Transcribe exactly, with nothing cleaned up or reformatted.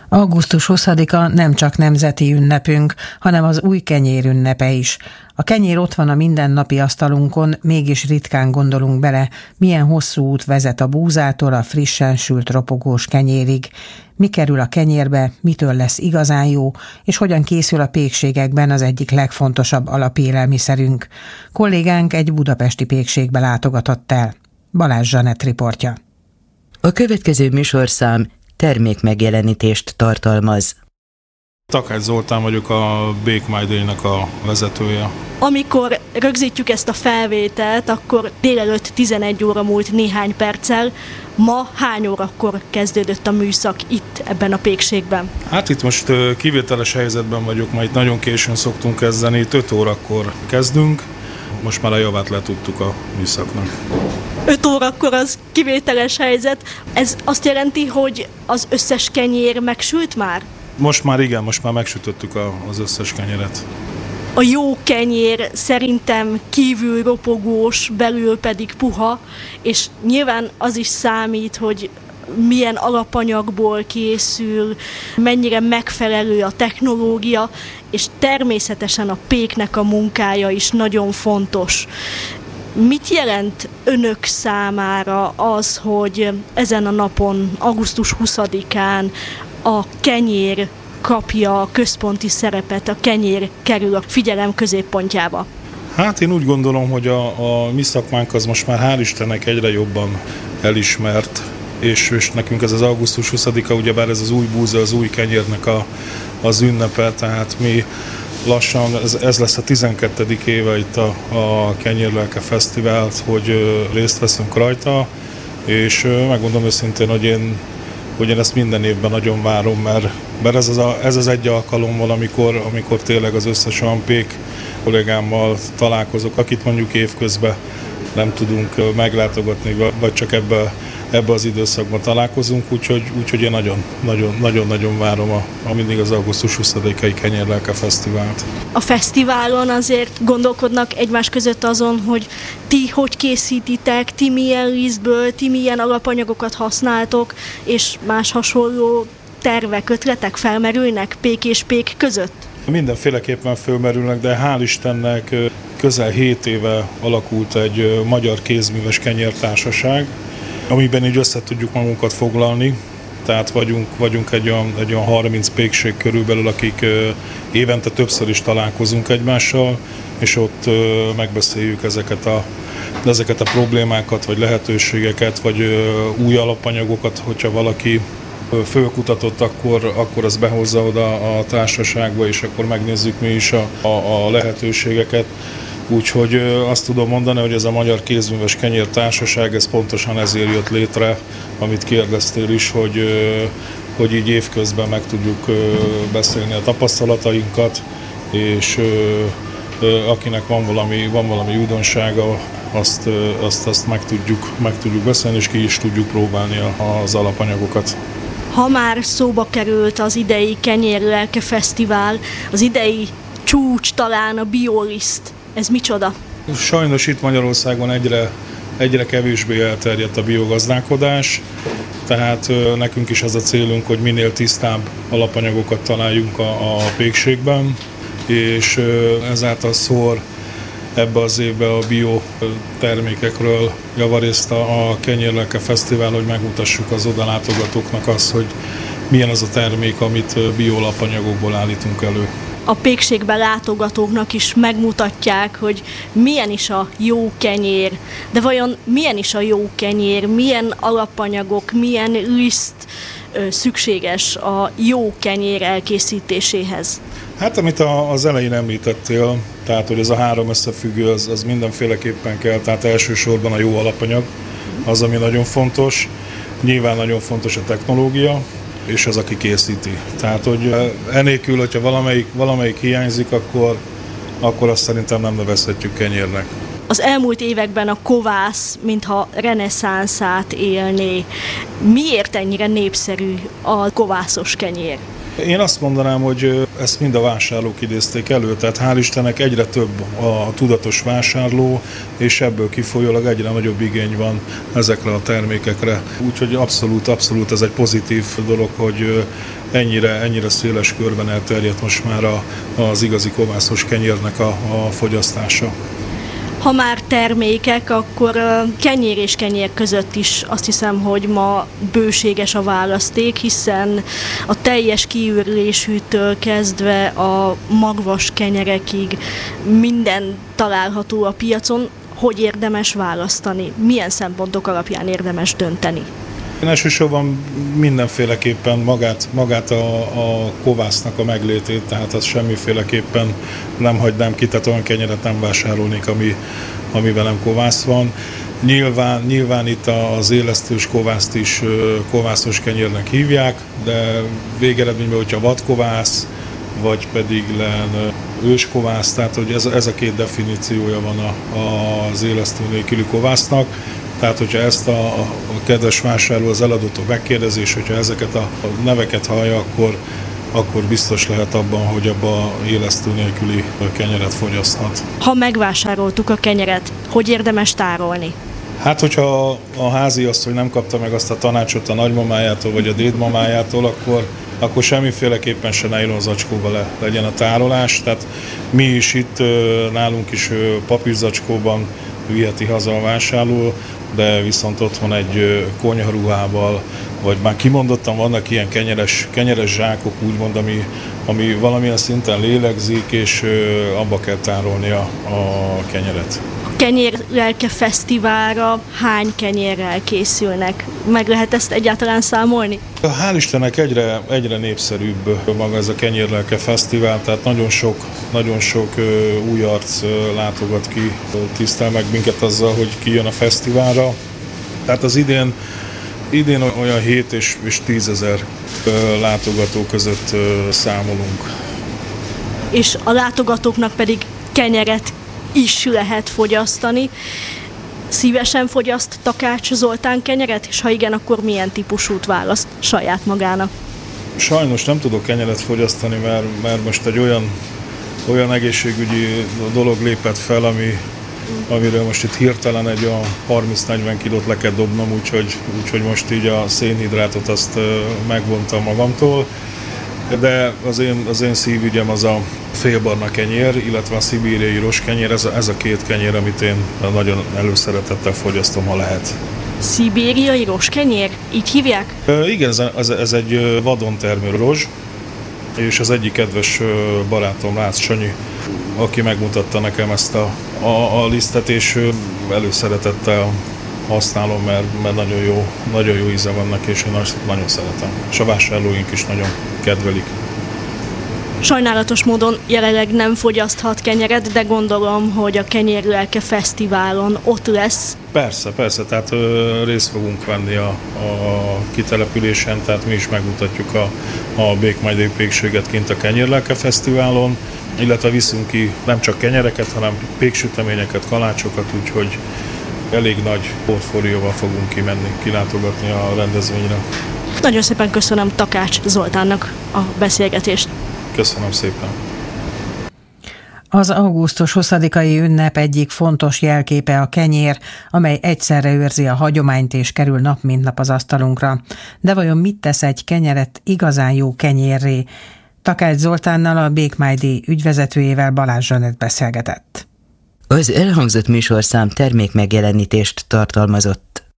augusztus huszadika nem csak nemzeti ünnepünk, hanem az új kenyér ünnepe is. A kenyér ott van a mindennapi asztalunkon, mégis ritkán gondolunk bele, milyen hosszú út vezet a búzától a frissen sült ropogós kenyérig. Mi kerül a kenyérbe, mitől lesz igazán jó, és hogyan készül a pékségekben az egyik legfontosabb alapélelmiszerünk. Kollégánk egy budapesti pékségbe látogatott el. Balázs Zsanett riportja. A következő műsorszám termékmegjelenítést tartalmaz. Takács Zoltán vagyok, a Bake My Day-nek a vezetője. Amikor rögzítjük ezt a felvételt, akkor délelőtt tizenegy óra múlt néhány perccel. Ma hány órakor kezdődött a műszak itt ebben a pékségben? Hát itt most kivételes helyzetben vagyok, majd nagyon későn szoktunk kezdeni, itt öt órakor kezdünk, most már a javát letudtuk a műszaknak. öt órakor az kivételes helyzet. Ez azt jelenti, hogy az összes kenyér megsült már? Most már igen, most már megsütöttük a, az összes kenyeret. A jó kenyér szerintem kívül ropogós, belül pedig puha, és nyilván az is számít, hogy milyen alapanyagból készül, mennyire megfelelő a technológia, és természetesen a péknek a munkája is nagyon fontos. Mit jelent önök számára az, hogy ezen a napon, augusztus huszadikán a kenyér kapja a központi szerepet, a kenyér kerül a figyelem középpontjába? Hát én úgy gondolom, hogy a, a mi szakmánk az most már hál' Istennek egyre jobban elismert, és, és nekünk ez az augusztus huszadika, ugyebár ez az új búza, az új kenyérnek a, az ünnepe, tehát mi lassan, ez, ez lesz a tizenkettedik éve itt a, a Kenyérlelke Fesztivált, hogy ö, részt veszünk rajta, és ö, megmondom őszintén, hogy én, hogy én ezt minden évben nagyon várom, mert, mert ez, az a, ez az egy alkalom van, amikor, amikor tényleg az összes olyan pék kollégámmal találkozok, akit mondjuk évközben nem tudunk ö, meglátogatni, vagy csak ebbe ebbe az időszakban találkozunk, úgyhogy, úgyhogy én nagyon-nagyon várom a, a mindig az augusztus huszadikai Kenyérlelke Fesztivált. A fesztiválon azért gondolkodnak egymás között azon, hogy ti hogy készítitek, ti milyen lisztből, ti milyen alapanyagokat használtok, és más hasonló tervek, ötletek felmerülnek pék és pék között? Mindenféleképpen felmerülnek, de hál' Istennek közel hét éve alakult egy magyar kézműves kenyértársaság, amiben így össze tudjuk magunkat foglalni, tehát vagyunk, vagyunk egy, olyan, egy olyan harminc pékség körülbelül, akik évente többször is találkozunk egymással, és ott megbeszéljük ezeket a, ezeket a problémákat, vagy lehetőségeket, vagy új alapanyagokat, hogyha valaki fölkutatott, akkor, akkor az behozza oda a társaságba, és akkor megnézzük mi is a, a, a lehetőségeket. Úgyhogy azt tudom mondani, hogy ez a Magyar Kézműves Kenyértársaság, ez pontosan ezért jött létre, amit kérdeztél is, hogy, hogy így évközben meg tudjuk beszélni a tapasztalatainkat, és akinek van valami, van valami újdonsága, azt, azt, azt meg, tudjuk, meg tudjuk beszélni, és ki is tudjuk próbálni az alapanyagokat. Ha már szóba került az idei Kenyérlelke Fesztivál, az idei csúcs talán a bioliszt. Ez micsoda? Sajnos itt Magyarországon egyre, egyre kevésbé elterjedt a biogazdálkodás, tehát nekünk is az a célunk, hogy minél tisztább alapanyagokat találjunk a, a pékségben, és ezáltal szól ebbe az évbe a bio termékekről javarészt a Kenyérlelke Fesztivál, hogy megmutassuk az odalátogatóknak azt, hogy milyen az a termék, amit bioalapanyagokból állítunk elő. A pékségbe látogatóknak is megmutatják, hogy milyen is a jó kenyér. De vajon milyen is a jó kenyér, milyen alapanyagok, milyen liszt ö, szükséges a jó kenyér elkészítéséhez? Hát amit a, az elején említettél, tehát hogy ez a három összefüggő, az, az mindenféleképpen kell, tehát elsősorban a jó alapanyag, az, ami nagyon fontos. Nyilván nagyon fontos a technológia, és az, aki készíti. Tehát, hogy enélkül, hogyha valamelyik, valamelyik hiányzik, akkor, akkor azt szerintem nem nevezhetjük kenyérnek. Az elmúlt években a kovász, mintha reneszánszát élné. Miért ennyire népszerű a kovászos kenyér? Én azt mondanám, hogy ezt mind a vásárlók idézték elő, tehát hál' Istennek egyre több a tudatos vásárló, és ebből kifolyólag egyre nagyobb igény van ezekre a termékekre. Úgyhogy abszolút, abszolút ez egy pozitív dolog, hogy ennyire, ennyire széles körben elterjedt most már a, az igazi kovászos kenyérnek a, a fogyasztása. Ha már termékek, akkor kenyér és kenyér között is azt hiszem, hogy ma bőséges a választék, hiszen a teljes kiürlésűtől kezdve a magvas kenyerekig minden található a piacon. Hogy érdemes választani? Milyen szempontok alapján érdemes dönteni? Én elsősorban mindenféleképpen magát, magát a, a kovásznak a meglétét, tehát azt semmiféleképpen nem hagynám ki, tehát olyan kenyeret nem vásárolnék, ami, amiben nem kovász van. Nyilván, nyilván itt az élesztős kovászt is kovászos kenyérnek hívják, de végeredményben, hogyha vadkovász, vagy pedig len őskovász, tehát hogy ez, ez a két definíciója van a, az élesztő nélküli kovásznak. Tehát, hogyha ezt a, a kedves vásárló az eladótól megkérdezi, és hogyha ezeket a, a neveket hallja, akkor, akkor biztos lehet abban, hogy abba élesztő nélküli kenyeret fogyaszthat. Ha megvásároltuk a kenyeret, hogy érdemes tárolni? Hát, hogyha a háziasszony nem kapta meg azt a tanácsot a nagymamájától vagy a dédmamájától, akkor, akkor semmiféleképpen se nylon zacskóba le, legyen a tárolás. Tehát mi is itt nálunk is papírzacskóban viheti haza a vásárló, de viszont otthon egy konyharuhával, vagy már kimondottan vannak ilyen kenyeres, kenyeres zsákok, úgymond, ami, ami valamilyen szinten lélegzik, és abba kell tárolni a, a kenyeret. A Kenyérlelke Fesztiválra hány kenyérrel készülnek? Meg lehet ezt egyáltalán számolni? Hál' Istennek egyre, egyre népszerűbb maga ez a Kenyérlelke Fesztivál, tehát nagyon sok, nagyon sok új arc látogat ki, tisztel meg minket azzal, hogy kijön a fesztiválra. Tehát az idén, idén olyan hét és, és tízezer látogató között számolunk. És a látogatóknak pedig kenyeret is lehet fogyasztani. Szívesen fogyaszt Takács Zoltán kenyeret, és ha igen, akkor milyen típusút választ saját magának? Sajnos nem tudok kenyeret fogyasztani, mert, mert most egy olyan, olyan egészségügyi dolog lépett fel, ami, amiről most itt hirtelen egy olyan harminc-negyven kilót le kell dobnom, úgyhogy, úgyhogy most így a szénhidrátot azt megvontam magamtól. De az én, az én szívügyem az a félbarna kenyér, illetve a szibériai rostkenyér, ez a, ez a két kenyér, amit én nagyon előszeretettel fogyasztom, ha lehet. Szibériai rostkenyér? Így hívják? E, igen, ez, ez, ez egy vadon termő rozs, és az egyik kedves barátom, Lász Sanyi, aki megmutatta nekem ezt a, a, a lisztet, és előszeretettel használom, mert, mert nagyon jó, nagyon jó íze vannak, és én azt nagyon szeretem. És a vásárlóink is nagyon kedvelik. Sajnálatos módon jelenleg nem fogyaszthat kenyeret, de gondolom, hogy a Kenyérlelke Fesztiválon ott lesz. Persze, persze, tehát ö, részt fogunk venni a, a kitelepülésen, tehát mi is megmutatjuk a, a Békmegyei pékséget kint a Kenyérlelke Fesztiválon, illetve viszünk ki nem csak kenyereket, hanem péksüteményeket, kalácsokat, úgyhogy elég nagy portfólióval fogunk kimenni, kilátogatni a rendezvényre. Nagyon szépen köszönöm Takács Zoltánnak a beszélgetést. Köszönöm szépen. Az augusztus huszadikai ünnep egyik fontos jelképe a kenyér, amely egyszerre őrzi a hagyományt és kerül nap mint nap az asztalunkra. De vajon mit tesz egy kenyeret igazán jó kenyérré? Takács Zoltánnal, a Békmайды ügyvezetőjével Balázs Zsanett beszélgetett. Az elhangzott műsorszám termékmegjelenítést tartalmazott.